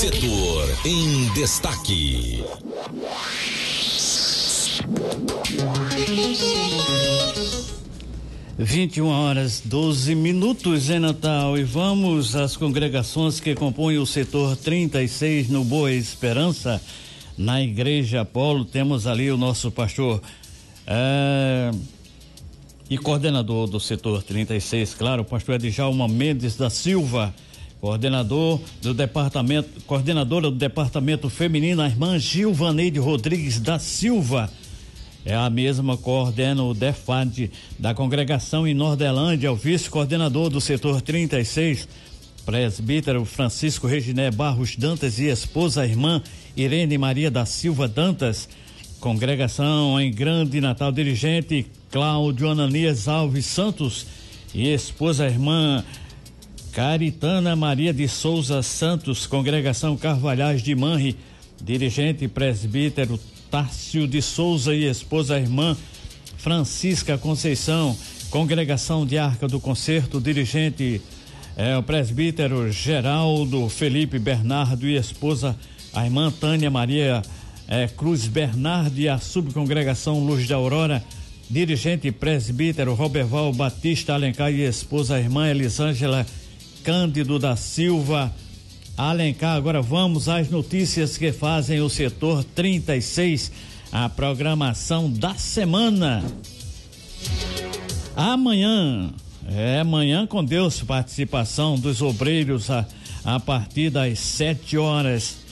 Setor em destaque. 21h12 em Natal, e vamos às congregações que compõem o setor 36 no Boa Esperança. Na Igreja Apolo temos ali o nosso pastor e coordenador do setor 36, claro, o pastor Edjalma Mendes da Silva, coordenadora do departamento feminino, a irmã Gilvaneide Rodrigues da Silva. É a mesma coordena o DEFAD da congregação em Nordelândia, o vice-coordenador do setor 36, presbítero Francisco Reginé Barros Dantas e esposa, a irmã Irene Maria da Silva Dantas. Congregação em Grande Natal, dirigente Cláudio Ananias Alves Santos e esposa, a irmã Caritana Maria de Souza Santos. Congregação Carvalhais de Manri, dirigente presbítero Tárcio de Souza e esposa, a irmã Francisca Conceição. Congregação de Arca do Concerto, dirigente o presbítero Geraldo Felipe Bernardo e esposa, a irmã Tânia Maria Cruz Bernardo, e a subcongregação Luz da Aurora, dirigente presbítero Roberval Batista Alencar e esposa, a irmã Elisângela Cândido da Silva Alencar. Agora vamos às notícias que fazem o setor 36, a programação da semana. Amanhã com Deus, participação dos obreiros a partir das 7 horas.